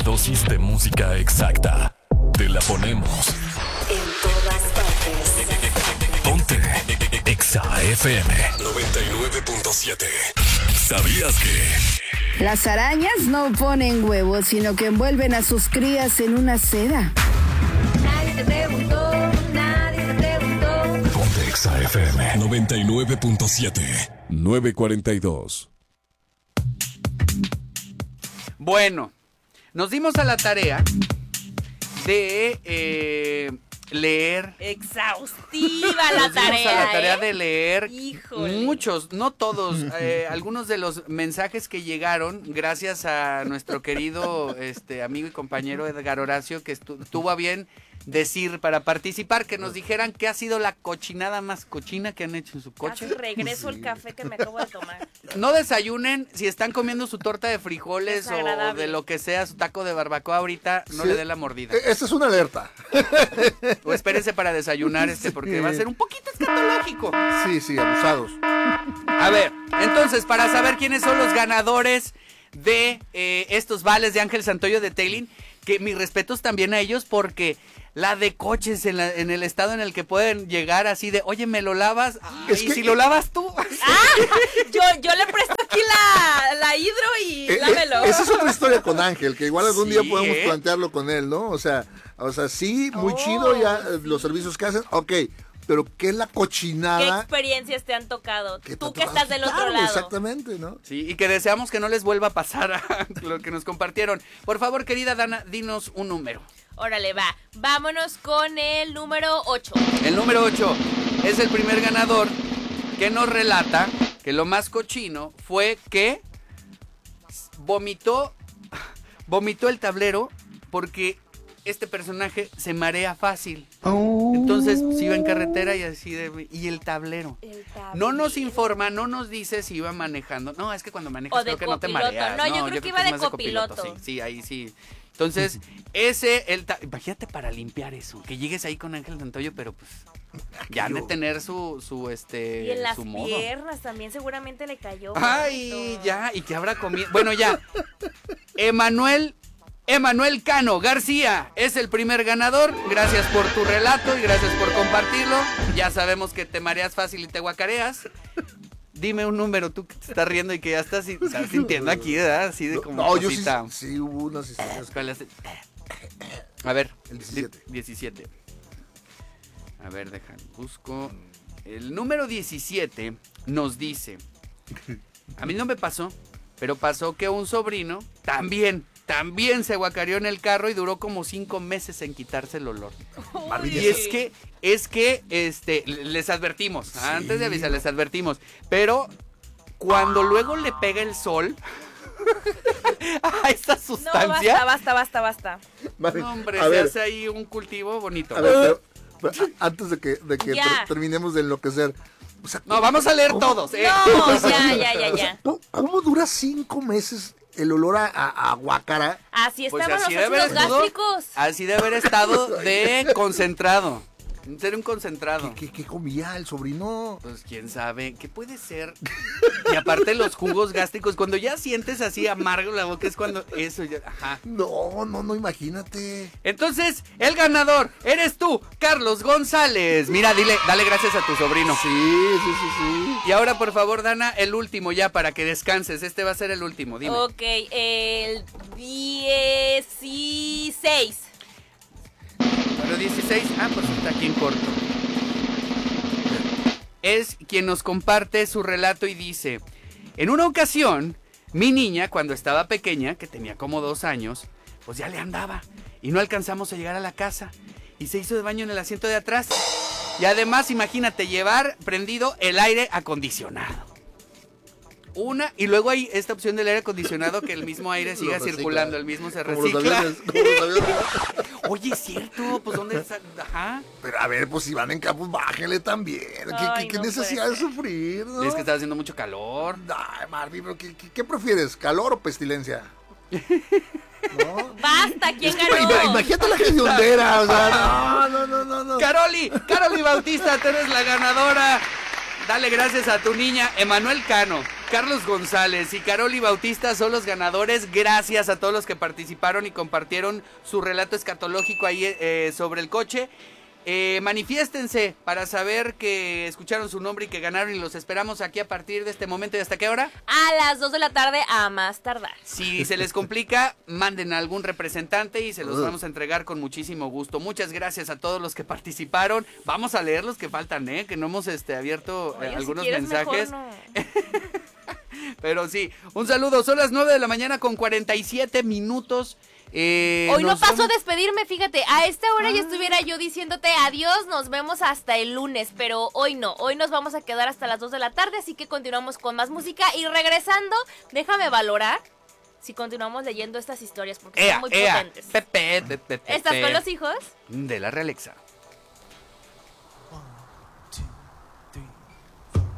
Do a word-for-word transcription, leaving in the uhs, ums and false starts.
dosis de música exacta. Te la ponemos. En todas partes. Ponte Exa F M noventa y nueve punto siete. ¿Sabías que las arañas no ponen huevos, sino que envuelven a sus crías en una seda? Nadie te preguntó, nadie te preguntó. Ponte Exa F M noventa y nueve punto siete. nueve cuarenta y dos. Bueno, nos dimos a la tarea de eh, leer. Exhaustiva la Nos dimos tarea. a la tarea ¿eh? de leer Híjole. muchos, no todos, eh, algunos de los mensajes que llegaron gracias a nuestro querido este amigo y compañero Edgar Horacio, que estu- tuvo a bien decir para participar, que nos dijeran qué ha sido la cochinada más cochina que han hecho en su coche. Casi regreso el café que me acabo de tomar. No desayunen, si están comiendo su torta de frijoles o Desagradable. de lo que sea, su taco de barbacoa ahorita, no Sí. le den la mordida. Esta es una alerta. O espérense para desayunar, este, porque va a ser un poquito escatológico. Sí, sí, abusados. A ver, entonces, para saber quiénes son los ganadores de eh, estos vales de Ángel Santoyo de Tailing, que mis respetos también a ellos, porque la de coches en, la, en el estado en el que pueden llegar así de, oye, ¿me lo lavas? Ay, Es ¿y que- si lo lavas tú? Ah, yo, yo le presto aquí la, la hidro y Eh, eh, lámelo. esa es otra historia con Ángel, que igual algún Sí, día podemos ¿eh? plantearlo con él, ¿no? O sea, o sea, sí, muy Oh, chido ya eh, sí. los servicios que hacen, ok, pero ¿qué es la ¿Qué cochinada? experiencias te han tocado? ¿Qué Tú te que ha tocado? estás del otro Claro, lado. Exactamente, ¿no? Sí, y que deseamos que no les vuelva a pasar a lo que nos compartieron. Por favor, querida Dana, dinos un número. Órale, va. Vámonos con el número ocho. El número ocho es el primer ganador que nos relata que lo más cochino fue que vomitó, vomitó el tablero porque este personaje se marea fácil. Entonces se iba en carretera y así de... Y el tablero. El tablero. No nos informa, no nos dice si iba manejando. No, es que cuando manejas O de creo que no te copiloto. mareas. No, yo creo que iba es de más copiloto. Sí, sí, ahí sí. Entonces, ese, el ta- imagínate para limpiar eso, que llegues ahí con Ángel Santoyo, pero pues ya han de tener su, su este, Y en las su modo. piernas también seguramente le cayó. Ay, manito. ya, y que habrá comido. Bueno, ya. Emanuel, Emanuel Cano García es el primer ganador. Gracias por tu relato y gracias por compartirlo. Ya sabemos que te mareas fácil y te guacareas. Dime un número, tú que te estás riendo y que ya estás, estás sintiendo aquí, ¿verdad? Así de como No, yo sí, cosita. sí hubo unas historias. ¿Cuál es? A ver, El diecisiete. di- diecisiete. A ver, deja, busco. El número diecisiete nos dice, a mí no me pasó, pero pasó que un sobrino también, también se guacareó en el carro y duró como cinco meses en quitarse el olor. Uy. Y es que, es que, este, les advertimos, antes de avisar, les advertimos, pero cuando luego le pega el sol a esta No, sustancia, basta, basta, basta, basta. Vale, no, hombre, a se ver, hace ahí un cultivo bonito. a ver, pero- pero a- antes de que, de que Ya. ter- terminemos de enloquecer. O sea, No, vamos a leer ¿cómo- todos, ¿eh? No, ya, ya, ya, o sea, ya. ¿cómo, cómo dura cinco meses el olor a, a, a guácara? Así Pues estaban así los de haber ácidos estado, gástricos. así de haber estado de concentrado. Ser un concentrado. ¿Qué, qué, qué comía el sobrino? Pues quién sabe, ¿qué puede ser? Y aparte los jugos gástricos, cuando ya sientes así amargo la boca es cuando eso ya, ajá. No, no, no, imagínate. Entonces, el ganador eres tú, Carlos González. Mira, dile, dale gracias a tu sobrino. Sí, sí, sí, sí. Y ahora, por favor, Dana, el último ya para que descanses. Este va a ser el último, dime. Ok, el dieciséis. Número dieciséis, ah, pues está aquí en corto. Es quien nos comparte su relato y dice: en una ocasión, mi niña, cuando estaba pequeña, que tenía como dos años, pues ya le andaba y no alcanzamos a llegar a la casa y se hizo de baño en el asiento de atrás. Y además, imagínate, llevar prendido el aire acondicionado. Una, y luego hay esta opción del aire acondicionado que el mismo aire siga recicla. circulando, el mismo se Como los recicla. aviones, como los aviones. Oye, es cierto, pues ¿dónde está? Ajá. Pero a ver, pues si van en carro, bájenle también. ¿Qué, Ay, qué- qué no necesidad puede de sufrir, no? Es que está haciendo mucho calor. Ay, Marvin, pero ¿qué, qué, qué prefieres? ¿Calor o pestilencia? ¿No? Basta, ¿quién Es que ima- ganó? imagínate la hediondera, o sea, no, no, no, no, no. Caroli, Caroli Bautista, tú eres la ganadora. Dale gracias a tu niña, Emanuel Cano. Carlos González y Caroli Bautista son los ganadores. Gracias a todos los que participaron y compartieron su relato escatológico ahí eh, sobre el coche. Eh, manifiéstense para saber que escucharon su nombre y que ganaron, y los esperamos aquí a partir de este momento. ¿Y hasta qué hora? A las dos de la tarde a más tardar. Si se les complica, manden a algún representante y se los vamos a entregar con muchísimo gusto. Muchas gracias a todos los que participaron. Vamos a leer los que faltan, ¿eh? Que no hemos este, abierto eh, Oye, algunos si quieres, mensajes. mejor no. Pero sí, un saludo. Son las nueve de la mañana con cuarenta y siete minutos. Eh, Hoy no nos paso vamos- a despedirme, fíjate, a esta hora ya estuviera yo diciéndote adiós, nos vemos hasta el lunes, pero hoy no, hoy nos vamos a quedar hasta las dos de la tarde, así que continuamos con más música y regresando, déjame valorar si continuamos leyendo estas historias porque Ea, son muy ea, potentes. Pepe, pe, pe, pe, ¿Estás pe. con los hijos? De la Realexa.